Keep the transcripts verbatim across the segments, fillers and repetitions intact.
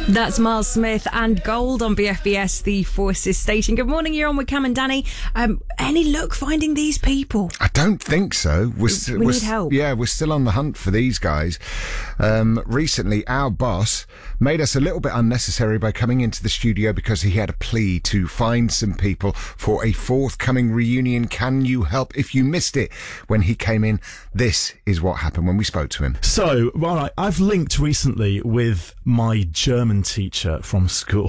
That's Miles Smith and Gold on B F B S, the Forces station. Good morning, you're on with Cam and Danny. Um, any luck finding these people? I don't think so. We're st- we we're need st- help. Yeah, we're still on the hunt for these guys. Um, recently, our boss made us a little bit unnecessary by coming into the studio because he had a plea to find some people for a forthcoming reunion. Can you help? If you missed it when he came in, this is what happened when we spoke to him. So, all right, I've linked recently with my German teacher from school.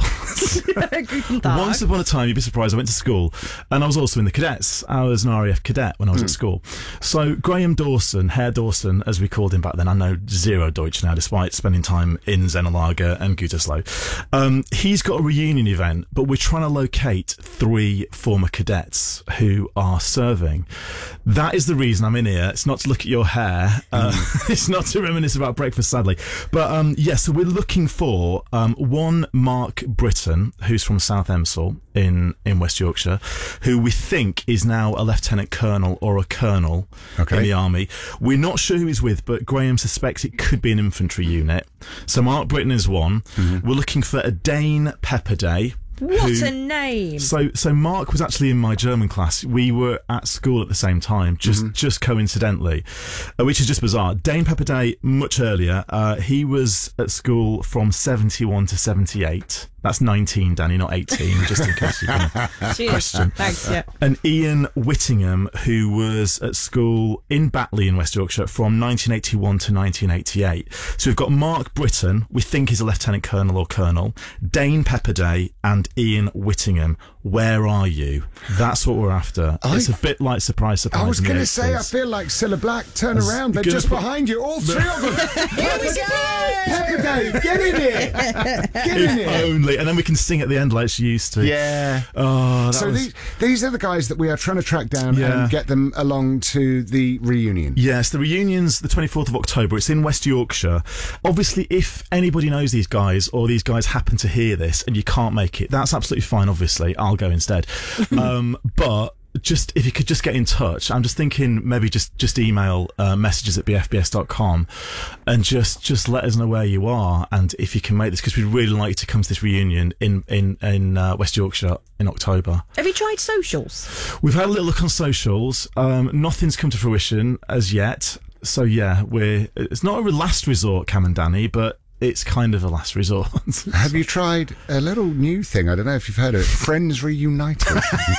Once upon a time, you'd be surprised, I went to school and I was also in the cadets. I was an R A F cadet when I was mm. at school. So Graham Dawson, Herr Dawson, as we called him back then, I know zero Deutsch now, despite spending time in Zenelager and Gütersloh. Um, he's got a reunion event, but we're trying to locate three former cadets who are serving. That is the reason I'm in here. It's not to look at your hair. Uh, mm. It's not to reminisce about breakfast, sadly. But um, yeah, so we're looking for um, one Mark Britton, who's from South Emsall in, in West Yorkshire, who we think is now a lieutenant colonel or a colonel okay. in the army. We're not sure who he's with, but Graham suspects it could be an infantry unit. So Mark Britton is one. Mm-hmm. We're looking for a Dane Pepperday. What who, a name! So, so Mark was actually in my German class. We were at school at the same time, just mm-hmm. just coincidentally, uh, which is just bizarre. Dane Pepperday, much earlier. Uh, he was at school from seventy-one to seventy-eight. That's nineteen, Danny, not eighteen, just in case you can question. Thanks, yeah. And Ian Whittingham, who was at school in Batley in West Yorkshire from nineteen eighty-one to nineteen eighty-eight. So we've got Mark Britton, we think he's a lieutenant colonel or colonel, Dane Pepperday, and Ian Whittingham. Where are you? That's what we're after. I, it's a bit like Surprise, Surprise. I was going to say, I eighties. feel like Cilla Black. Turn As around. They're just put, behind you. All three of them. Pepperday! Pepperday! Get in here! Get in here! Only. And then we can sing at the end like she used to. Yeah. Oh, that so was... these, these are the guys that we are trying to track down yeah. and get them along to the reunion. Yes, the reunion's the twenty-fourth of October. It's in West Yorkshire. Obviously, if anybody knows these guys or these guys happen to hear this and you can't make it, that's absolutely fine, obviously. I'll go instead. um, but... Just if you could just get in touch. I'm just thinking maybe just just email uh, messages at b f b s dot com and just just let us know where you are and if you can make this, because we'd really like you to come to this reunion in in in uh, West Yorkshire in October. Have you tried socials? We've had a little look on socials. Um, nothing's come to fruition as yet. So yeah, we're it's not a last resort, Cam and Danny, but it's kind of a last resort. Have you tried a little new thing? I don't know if you've heard of it. Friends Reunited.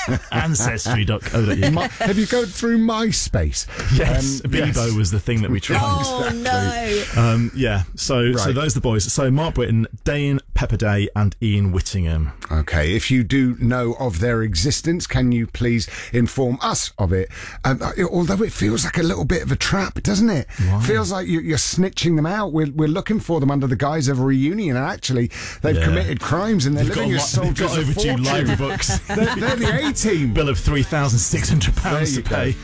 Ancestry dot co dot u k. My, have you gone through MySpace? Yes. Um, Bebo yes. was the thing that we tried. Oh, exactly. no. Um, yeah. So, right. so those are the boys. So Mark Britton, Dane Pepperday and Ian Whittingham. Okay. If you do know of their existence, can you please inform us of it? Um, although it feels like a little bit of a trap, doesn't it? Why? Feels like you, you're snitching them out. We're, we're looking for them under the guise of a reunion, and actually they've yeah. committed crimes and they're they've living as soldiers got of overdue fortune. library books. they're, they're the A-team. Bill of three thousand six hundred pounds to pay.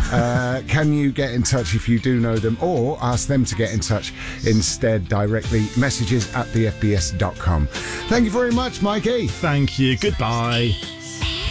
Uh, can you get in touch if you do know them, or ask them to get in touch instead directly? Messages at b f b s dot com. Thank you very much, Mikey. Thank you. Goodbye.